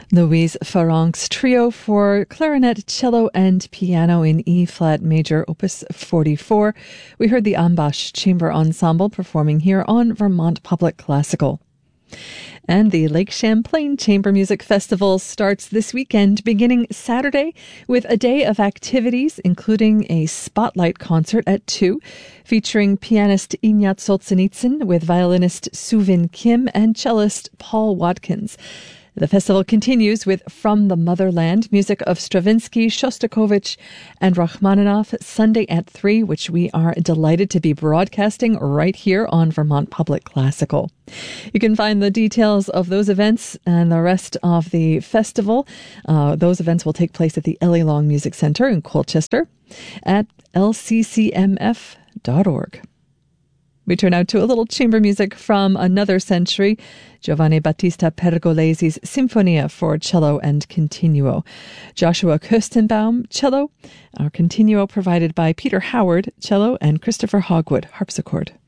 Louise Farrenc's trio for clarinet, cello, and piano in E-flat major, opus 44. We heard the Ambash Chamber Ensemble performing here on Vermont Public Classical. And the Lake Champlain Chamber Music Festival starts this weekend, beginning Saturday with a day of activities, including a spotlight concert at 2, featuring pianist Ignat Solzhenitsyn with violinist Suvin Kim and cellist Paul Watkins. The festival continues with From the Motherland, music of Stravinsky, Shostakovich, and Rachmaninoff, Sunday at 3, which we are delighted to be broadcasting right here on Vermont Public Classical. You can find the details of those events and the rest of the festival. Those events will take place at the Ellie Long Music Center in Colchester at lccmf.org. We turn out to a little chamber music from another century, Giovanni Battista Pergolesi's Sinfonia for cello and continuo. Joshua Kirstenbaum, cello. Our continuo provided by Peter Howard, cello, and Christopher Hogwood, harpsichord.